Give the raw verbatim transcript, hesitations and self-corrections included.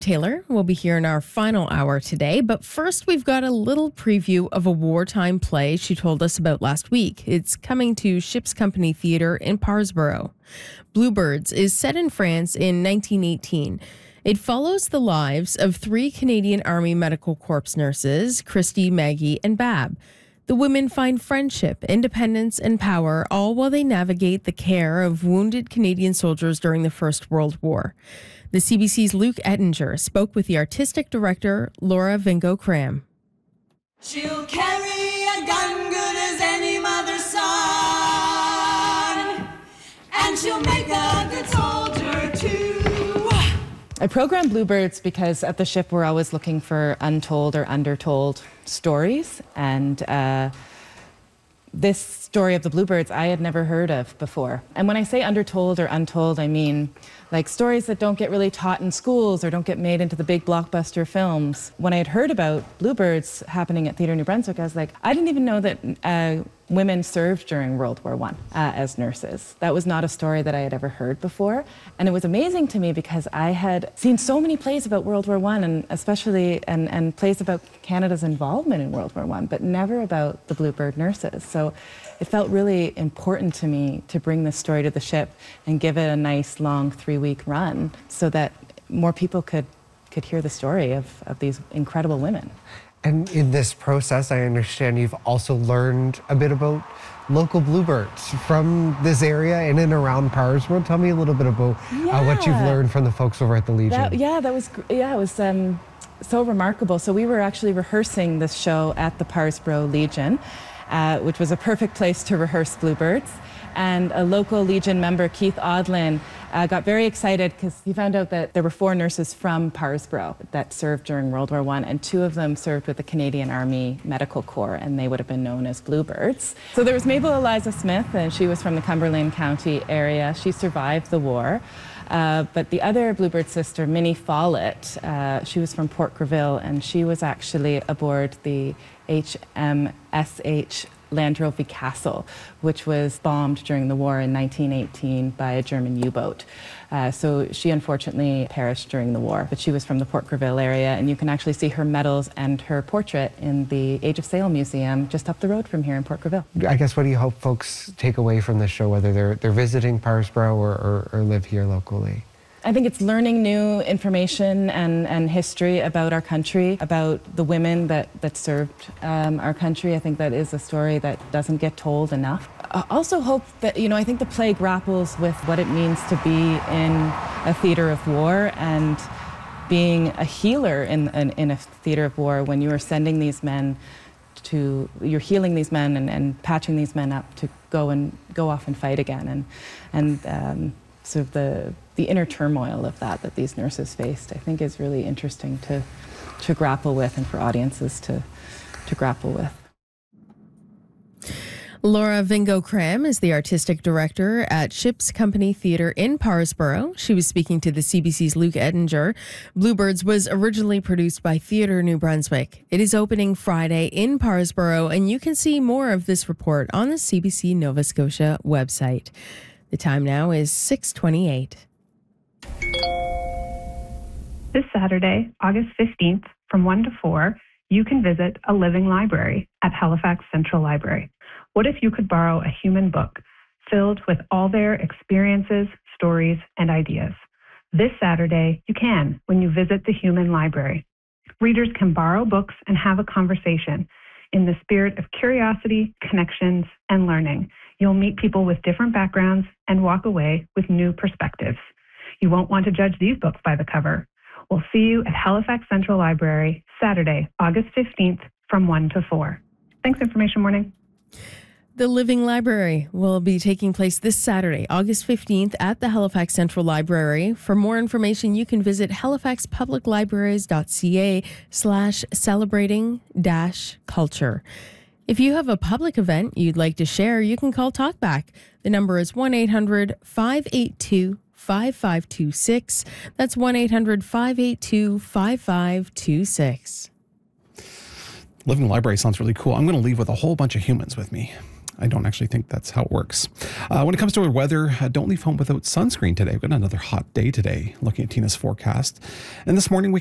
Taylor will be here in our final hour today, but first we've got a little preview of a wartime play she told us about last week. It's coming to Ship's Company Theatre in Parsborough. Bluebirds is set in France in nineteen eighteen. It follows the lives of three Canadian Army Medical Corps nurses, Christy, Maggie, and Bab. The women find friendship, independence, and power, all while they navigate the care of wounded Canadian soldiers during the First World War. The C B C's Luke Ettinger spoke with the artistic director, Laura Vingo Cram. She'll carry a gun good as any mother's son, and she'll make a good soldier too. I programmed Bluebirds because at the ship we're always looking for untold or undertold stories, and uh, this story of the Bluebirds I had never heard of before. And when I say undertold or untold, I mean like stories that don't get really taught in schools or don't get made into the big blockbuster films. When I had heard about Bluebirds happening at Theatre New Brunswick, I was like, I didn't even know that uh, women served during World War One uh, as nurses. That was not a story that I had ever heard before. And it was amazing to me because I had seen so many plays about World War One, and especially and, and plays about Canada's involvement in World War One, but never about the Bluebird nurses. So it felt really important to me to bring this story to the ship and give it a nice long three-week run so that more people could could hear the story of, of these incredible women. And in this process, I understand you've also learned a bit about local Bluebirds from this area in and around Parsborough. Tell me a little bit about yeah. uh, what you've learned from the folks over at the Legion. That, yeah, that was yeah, it was um, so remarkable. So we were actually rehearsing this show at the Parsborough Legion, uh, which was a perfect place to rehearse Bluebirds. And a local Legion member, Keith Odlin, uh, got very excited because he found out that there were four nurses from Parsborough that served during World War One, and two of them served with the Canadian Army Medical Corps, and they would have been known as Bluebirds. So there was Mabel Eliza Smith, and she was from the Cumberland County area. She survived the war. Uh, but the other Bluebird sister, Minnie Follett, uh, she was from Port Greville, and she was actually aboard the H M S H Landrovy Castle, which was bombed during the war in nineteen eighteen by a German U-boat. Uh, so she unfortunately perished during the war, but she was from the Port Greville area, and you can actually see her medals and her portrait in the Age of Sail Museum just up the road from here in Port Greville. I guess what do you hope folks take away from this show, whether they're, they're visiting Parsborough or, or, or live here locally? I think it's learning new information and, and history about our country, about the women that, that served um, our country. I think that is a story that doesn't get told enough. I also hope that, you know, I think the play grapples with what it means to be in a theater of war and being a healer in, in, in a theater of war when you are sending these men to, you're healing these men and, and patching these men up to go and go off and fight again. And, and um, sort of the the inner turmoil of that that these nurses faced, I think is really interesting to to grapple with and for audiences to to grapple with. Laura Vingo Cram is the artistic director at Ship's Company Theatre in Parsborough. She was speaking to the C B C's Luke Ettinger. Bluebirds was originally produced by Theatre New Brunswick. It is opening Friday in Parsborough, and you can see more of this report on the C B C Nova Scotia website. The time now is six twenty-eight. This Saturday, August fifteenth, from one to four, you can visit a living library at Halifax Central Library. What if you could borrow a human book filled with all their experiences, stories, and ideas? This Saturday, you can when you visit the Human Library. Readers can borrow books and have a conversation in the spirit of curiosity, connections, and learning. You'll meet people with different backgrounds and walk away with new perspectives. You won't want to judge these books by the cover. We'll see you at Halifax Central Library, Saturday, August fifteenth, from one to four. Thanks, Information Morning. The Living Library will be taking place this Saturday, August fifteenth, at the Halifax Central Library. For more information, you can visit halifaxpubliclibraries.ca slash celebrating dash culture. If you have a public event you'd like to share, you can call Talkback. The number is one eight hundred five eight two five five two six. That's one eight hundred five eight two five five two six. Living Library sounds really cool. I'm going to leave with a whole bunch of humans with me. I don't actually think that's how it works. Uh, when it comes to our weather, uh, don't leave home without sunscreen today. We've got another hot day today, looking at Tina's forecast. And this morning, we